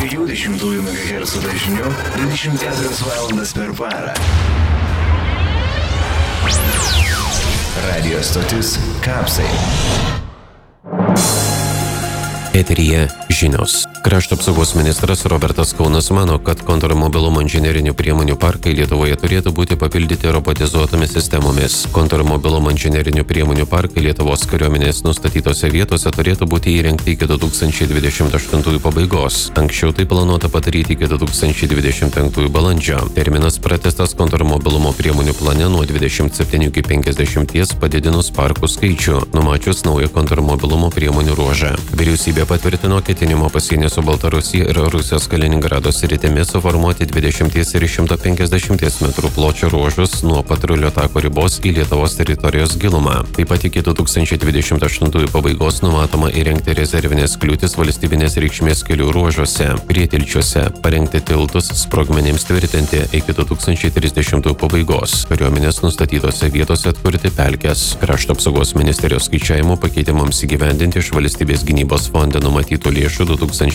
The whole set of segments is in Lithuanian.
102,2 MHz dažniu 24 valandas per parą. Radio stotis Kapsai. Eteryje žinios. Krašto apsaugos ministras Robertas Kaunas mano, kad kontrmobilumo inžinerinių priemonių parkai Lietuvoje turėtų būti papildyti robotizuotomis sistemomis. Kontrmobilumo inžinerinių priemonių parkai Lietuvos kariuomenės nustatytose vietose turėtų būti įrengti iki 2028 pabaigos. Anksčiau tai planuota padaryti iki 2025 balandžio. Terminas pratęstas kontrmobilumo priemonių plane nuo 27 iki 50 padidinus parkų skaičių, numačius naują kontrmobilumo priemonių ruožą. Vyriausybė patvirtino ketinimo pasienio su Baltarusija ir Rusijos Kaliningrado sritimis suformuoti 20 ir 150 metrų pločio ruožus nuo patrulių tako ribos į Lietuvos teritorijos gilumą. Taip pat iki 2028 pabaigos numatoma įrengti rezervinės kliūtis valstybinės reikšmės kelių ruožuose, prietilčiuose, parengti tiltus sprogmenims tvirtinti iki 2030 pabaigos. Kariuomenės nustatytose vietose atkurti pelkes. Krašto apsaugos ministerijos skaičiavimų pakeitimams įgyvendinti iš valstybės gynybos fonde numatytų lėšų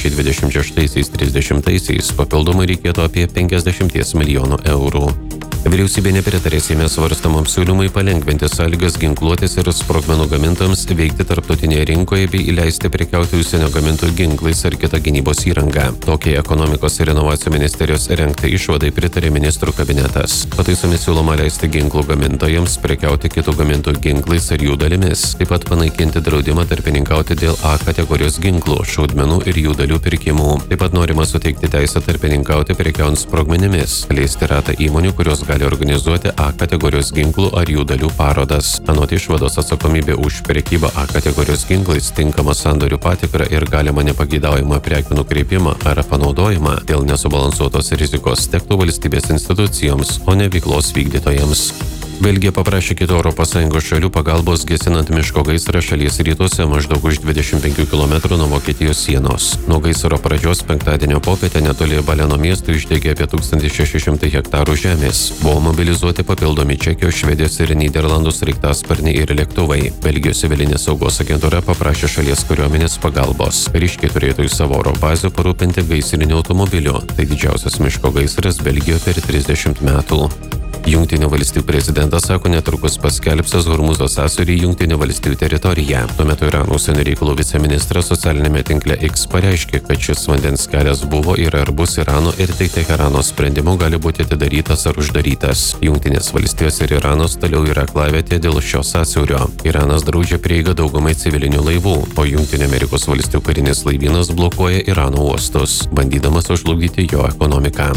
2026-30 papildomai reikėtų apie 50 milijonų eurų. Vyriausybė nepritarė Seime svarstamam siūlymui palengvinti sąlygas ginkluotės ir sprogmenų gamintams veikti tarptautinėje rinkoje bei įleisti prekiauti užsienio gamintų ginklais ar kitą gynybos įrangą. Tokiai ekonomikos ir inovacijų ministerijos rengtai išvadai pritarė ministrų kabinetas. Pataisomis siūloma leisti ginklų gamintojams prekiauti kitų gamintų ginklais ar jų dalimis, taip pat panaikinti draudimą tarpininkauti dėl A kategorijos ginklų, šaudmenų ir jų dalių pirkimų. Taip pat norima suteikti teisę tarpininkauti prekiaujant sprogmenimis, leisti ratą įmonių, kurios gali organizuoti A kategorijos ginklų ar jų dalių parodas. Anot išvados atsakomybė už prekybą A kategorijos ginklais, tinkamą sandorių patikrą ir galimą nepageidaujamą prekių nukreipimą ar panaudojimą dėl nesubalansuotos rizikos tektų valstybės institucijoms, o ne veiklos vykdytojams. Belgija paprašė kitų ES šalių pagalbos gesinant miško gaisrą šalies rytuose maždaug už 25 km nuo Vokietijos sienos. Nuo gaisro pradžios penktadienio popietę netoli Baleno miesto išdegė apie 1600 hektarų žemės. Buvo mobilizuoti papildomi Čekijos, Švedijos ir Nyderlandų sraigtasparniai ir lėktuvai. Belgijos civilinės saugos agentūra paprašė šalies kariuomenės pagalbos. Kariškiai turėtų į savo oro bazių parūpinti gaisrinių automobilių. Tai didžiausias miško gaisras Belgijoje per 30 metų. Jungtinių valstijų prezidentas sako netrukus paskelbsiąs Hormuzo sąsiaurį Jungtinių valstijų teritoriją. Tuo metu Irano užsienio reikalų viceministras socialinėme tinkle X pareiškė, kad šis vandens kelias buvo ir ar bus Irano ir tik Teherano sprendimu gali būti atidarytas ar uždarytas. Jungtinės valstijos ir Iranas toliau yra aklavietėje dėl šio sąsiaurio. Iranas draudžia prieigą daugumai civilinių laivų, o Jungtinių Amerikos valstijų karinis laivynas blokuoja Irano uostus, bandydamas sužlugdyti jo ekonomiką.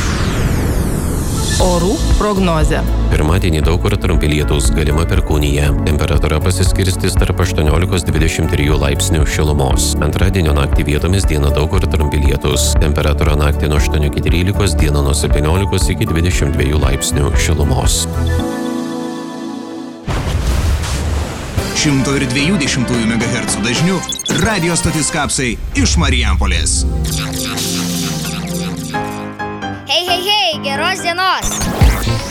Orų prognozė. Pirmadienį daug kur trumpi lietūs, galima perkūnija. Temperatūra pasiskirstys tarp 18-23 laipsnių šilumos. Antradienio naktį vietomis dieną daug kur trumpi lietūs. Temperatūra naktį nuo 8 iki 13, dieną nuo 17 iki 22 laipsnių šilumos. 102,2 MHz dažniu radio stotis Kapsai iš Marijampolės. Hei, geros dienos!